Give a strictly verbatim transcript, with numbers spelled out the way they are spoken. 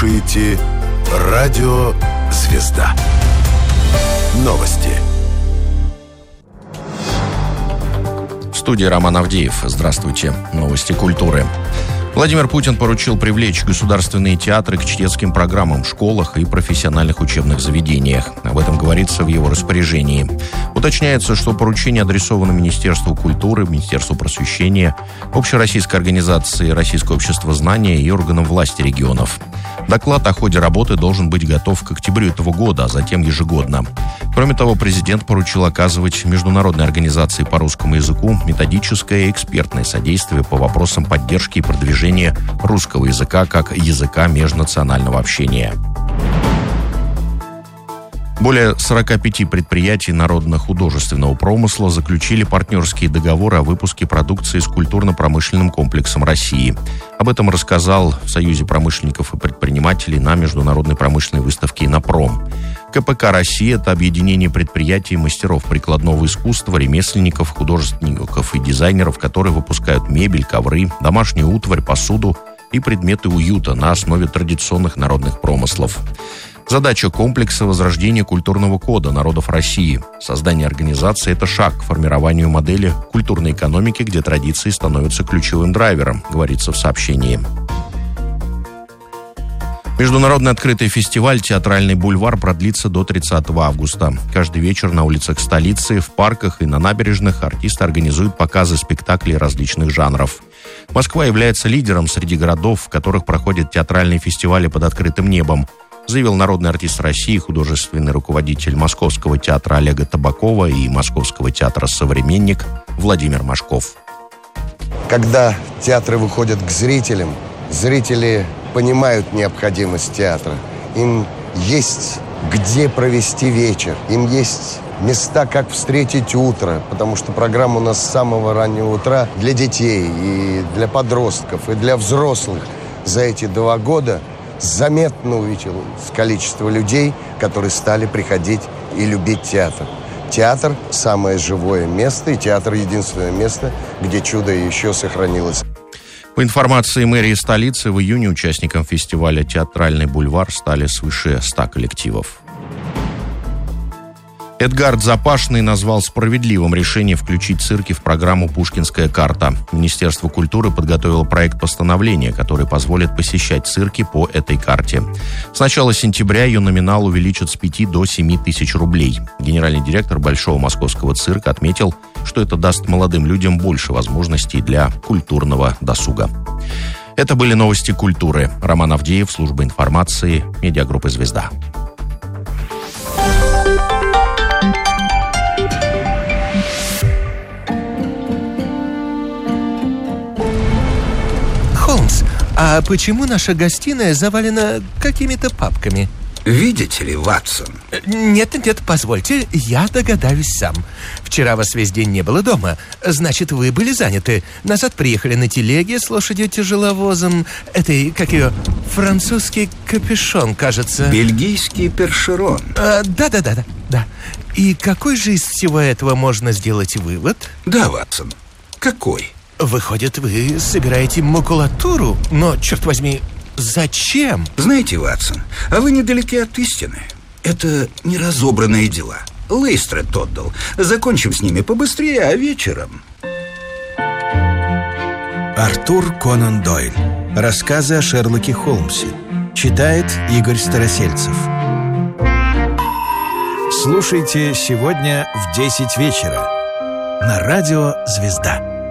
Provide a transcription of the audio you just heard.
слушаете «Радио Звезда». Новости. В студии Роман Авдеев. Здравствуйте. Новости культуры. Владимир Путин поручил привлечь государственные театры к чтецким программам в школах и профессиональных учебных заведениях. Об этом говорится в его распоряжении. Уточняется, что поручение адресовано Министерству культуры, Министерству просвещения, Общероссийской организации «Российское общество знания» и органам власти регионов. Доклад о ходе работы должен быть готов к октябрю этого года, а затем ежегодно. Кроме того, президент поручил оказывать международной организации по русскому языку методическое и экспертное содействие по вопросам поддержки и продвижения русского языка как языка межнационального общения. Более сорока пяти предприятий народно-художественного промысла заключили партнерские договоры о выпуске продукции с культурно-промышленным комплексом России. Об этом рассказал в Союзе промышленников и предпринимателей на международной промышленной выставке «Иннопром». КПК «Россия» — это объединение предприятий мастеров прикладного искусства, ремесленников, художников и дизайнеров, которые выпускают мебель, ковры, домашнюю утварь, посуду и предметы уюта на основе традиционных народных промыслов. Задача комплекса — возрождение культурного кода народов России. Создание организации — это шаг к формированию модели культурной экономики, где традиции становятся ключевым драйвером, говорится в сообщении. Международный открытый фестиваль «Театральный бульвар» продлится до тридцатого августа. Каждый вечер на улицах столицы, в парках и на набережных артисты организуют показы спектаклей различных жанров. Москва является лидером среди городов, в которых проходят театральные фестивали под открытым небом, заявил народный артист России, художественный руководитель Московского театра Олега Табакова и Московского театра «Современник» Владимир Машков. Когда театры выходят к зрителям, зрители понимают необходимость театра. Им есть где провести вечер, им есть места, как встретить утро, потому что программа у нас с самого раннего утра для детей, и для подростков, и для взрослых. За эти два года заметно увеличилось количество людей, которые стали приходить и любить театр. Театр – самое живое место, и театр – единственное место, где чудо еще сохранилось. По информации мэрии столицы, в июне участникам фестиваля «Театральный бульвар» стали свыше ста коллективов. Эдгард Запашный назвал справедливым решение включить цирки в программу «Пушкинская карта». Министерство культуры подготовило проект постановления, который позволит посещать цирки по этой карте. С начала сентября ее номинал увеличат с пяти до семи тысяч рублей. Генеральный директор Большого московского цирка отметил, что это даст молодым людям больше возможностей для культурного досуга. Это были новости культуры. Роман Авдеев, служба информации, медиагруппы «Звезда». Холмс, а почему наша гостиная завалена какими-то папками? Видите ли, Ватсон? Нет-нет, позвольте, я догадаюсь сам. Вчера вас весь день не было дома. Значит, вы были заняты. Назад приехали на телеге с лошадью-тяжеловозом. Это, как ее, французский капюшон, кажется. Бельгийский першерон. А, да-да-да, да. И какой же из всего этого можно сделать вывод? Да, Ватсон, какой? Выходит, вы собираете макулатуру? Но, черт возьми, зачем? Знаете, Ватсон, а вы недалеки от истины. Это неразобранные дела. Лейстред отдал. Закончим с ними побыстрее, а вечером... Артур Конан Дойль. Рассказы о Шерлоке Холмсе. Читает Игорь Старосельцев. Слушайте сегодня в десять вечера на радио «Звезда».